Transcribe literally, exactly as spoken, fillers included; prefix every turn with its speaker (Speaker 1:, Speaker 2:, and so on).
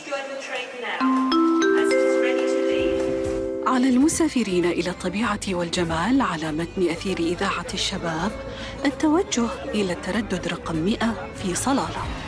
Speaker 1: على المسافرين إلى الطبيعة والجمال على متن أثير إذاعة الشباب التوجه إلى التردد رقم مئة في صلالة.